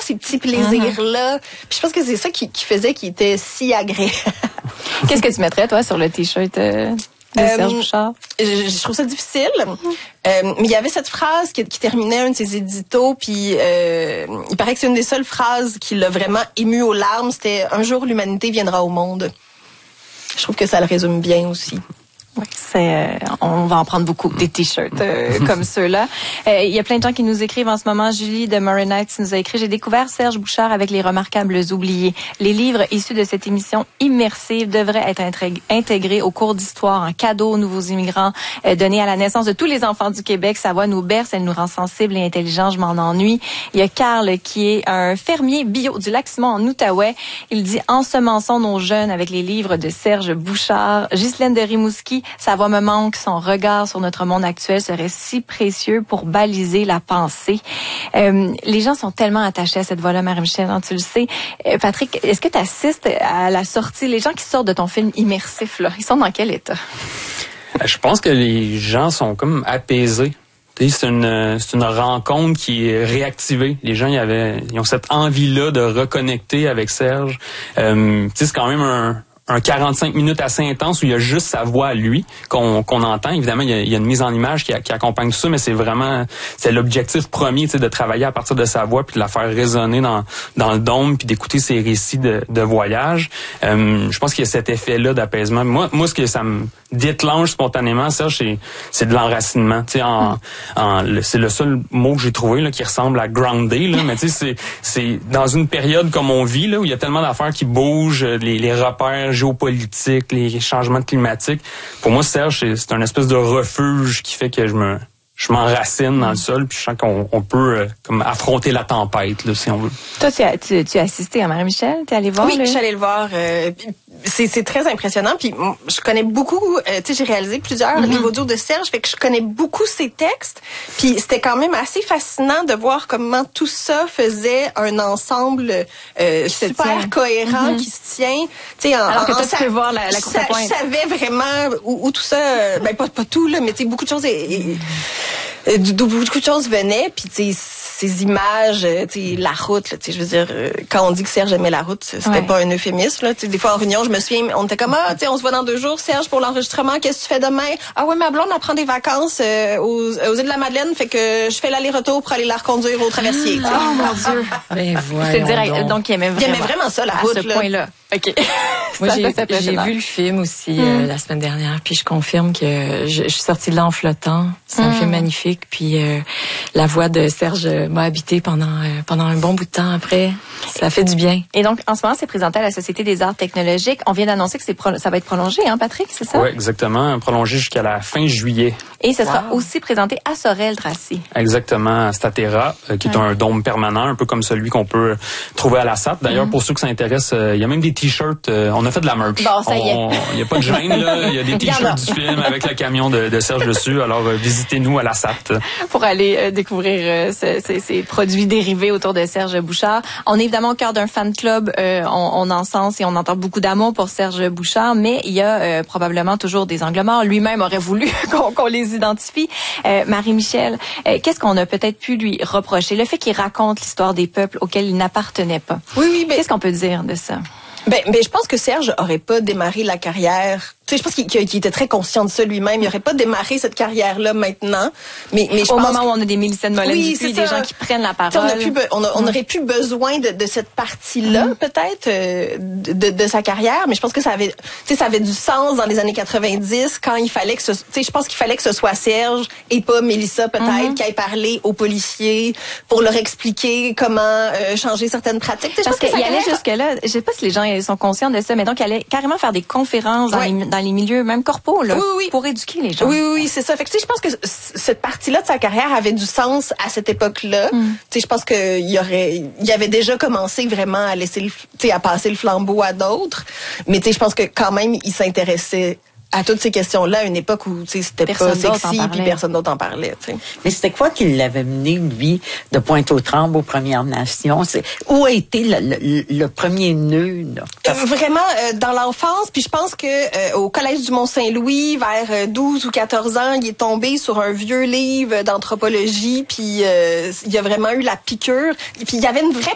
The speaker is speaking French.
ces petits plaisirs-là. Puis je pense que c'est ça qui faisait qu'il était si agréable. Qu'est-ce que tu mettrais, toi, sur le T-shirt de Serge Bouchard? Je trouve ça difficile. Mais il y avait cette phrase qui terminait un de ses éditos, puis il paraît que c'est une des seules phrases qui l'a vraiment ému aux larmes. C'était « Un jour, l'humanité viendra au monde ». Je trouve que ça le résume bien aussi. Oui, on va en prendre beaucoup des t-shirts comme ceux-là. Il y a plein de gens qui nous écrivent en ce moment. Julie de Murray Nights nous a écrit: j'ai découvert Serge Bouchard avec Les Remarquables oubliés. Les livres issus de cette émission immersive devraient être intégrés au cours d'histoire en cadeau aux nouveaux immigrants, donnés à la naissance de tous les enfants du Québec. Sa voix nous berce, elle nous rend sensibles et intelligents. Je m'en ennuie. Il y a Carl qui est un fermier bio du Lac-Simon en Outaouais. Il dit: ensemençons nos jeunes avec les livres de Serge Bouchard. Ghislaine de Rimouski: sa voix me manque, son regard sur notre monde actuel serait si précieux pour baliser la pensée. Les gens sont tellement attachés à cette voix-là, Marie-Michel, hein, tu le sais. Patrick, est-ce que tu assistes à la sortie, les gens qui sortent de ton film immersif, là, ils sont dans quel état? Je pense que les gens sont comme apaisés. C'est une rencontre qui est réactivée. Les gens, ils ont cette envie-là de reconnecter avec Serge. C'est quand même un 45 minutes assez intense où il y a juste sa voix à lui qu'on entend. Évidemment, il y a une mise en image qui accompagne tout ça, mais c'est l'objectif premier, de travailler à partir de sa voix puis de la faire résonner dans le dôme puis d'écouter ses récits de voyage. Je pense qu'il y a cet effet-là d'apaisement. Moi, ce que ça me déclenche spontanément, Serge, c'est de l'enracinement. C'est le seul mot que j'ai trouvé là qui ressemble à groundé là, mais c'est dans une période comme on vit là où il y a tellement d'affaires qui bougent, les repères géopolitiques, les changements climatiques. Pour moi, Serge, c'est un espèce de refuge qui fait que je m'enracine dans le sol, puis je sens qu'on peut comme affronter la tempête, là, si on veut. Toi, tu as assisté à Marie-Michel? T'es allé voir? Oui, je suis allée le voir. C'est très impressionnant. Puis je connais beaucoup, j'ai réalisé plusieurs livres audio de Serge, fait que je connais beaucoup ses textes. Puis c'était quand même assez fascinant de voir comment tout ça faisait un ensemble super cohérent qui se tient. Alors que toi, tu peux voir la courte pointe. Je savais vraiment où tout ça, pas tout, là, mais beaucoup de choses... D'où beaucoup de choses venaient, puis ces images, la route, là, je veux dire, quand on dit que Serge aimait la route, c'était pas un euphémisme, là, des fois en réunion, je me souviens, on était comme, on se voit dans 2 jours, Serge, pour l'enregistrement, qu'est-ce que tu fais demain? Ah ouais, ma blonde, elle prend des vacances aux îles de la Madeleine, fait que je fais l'aller-retour pour aller la reconduire au traversier. Oh mon Dieu! C'est direct, donc il aimait vraiment ça, la route, à ce point-là. OK. Moi, j'ai vu le film aussi la semaine dernière, puis je confirme que je suis sortie de là en flottant. C'est un film magnifique, puis la voix de Serge m'a habité pendant un bon bout de temps après. Ça fait du bien. Et donc, en ce moment, c'est présenté à la Société des arts technologiques. On vient d'annoncer que ça va être prolongé, hein, Patrick, c'est ça? Oui, exactement. Prolongé jusqu'à la fin juillet. Et ce sera aussi présenté à Sorel-Tracy. Exactement, à Statera, qui est un dôme permanent, un peu comme celui qu'on peut trouver à la SAT. D'ailleurs, pour ceux que ça intéresse, il y a même des t-shirts. On a fait de la merch. Bon, ça y est. Il n'y a pas de gêne, là. Il y a des t-shirts du film avec le camion de Serge dessus. Alors, visitez-nous à la SAT. Pour aller découvrir ces produits dérivés autour de Serge Bouchard. On est évidemment au cœur d'un fan club. On encense et on entend beaucoup d'amour pour Serge Bouchard, mais il y a probablement toujours des angles morts. Lui-même aurait voulu qu'on les identifie. Marie-Michel, qu'est-ce qu'on a peut-être pu lui reprocher? Le fait qu'il raconte l'histoire des peuples auxquels il n'appartenait pas. Oui, mais... Qu'est-ce qu'on peut dire de ça? Ben, je pense que Serge aurait pas démarré la carrière. Tu sais, je pense qu'il était très conscient de ça lui-même. Il aurait pas démarré cette carrière-là maintenant. Mais je au pense moment où on a des Mélissa de Molène-Dupuis, des gens qui prennent la parole. On aurait plus besoin de cette partie-là, peut-être, de sa carrière. Mais je pense que ça avait du sens dans les années 90 quand il fallait que je pense qu'il fallait que ce soit Serge et pas Mélissa, peut-être, qui aille parler aux policiers pour leur expliquer comment changer certaines pratiques. Parce qu'il allait jusque-là. Je sais pas si les gens sont conscients de ça, mais donc il allait carrément faire des conférences dans les milieux, même corpos, là, pour éduquer les gens. Oui, c'est ça. Fait que, je pense que cette partie-là de sa carrière avait du sens à cette époque-là. Je pense qu'il avait déjà commencé vraiment à laisser à passer le flambeau à d'autres. Mais je pense que quand même, il s'intéressait à toutes ces questions-là à une époque où c'était pas sexy puis personne d'autre en parlait. T'sais. Mais c'était quoi qui l'avait mené, lui, de Pointe-aux-Trembles aux Premières Nations? Où a été le premier nœud? Là? Vraiment, dans l'enfance, puis je pense que au Collège du Mont-Saint-Louis, vers 12 ou 14 ans, il est tombé sur un vieux livre d'anthropologie, puis il y a vraiment eu la piqûre. Puis il y avait une vraie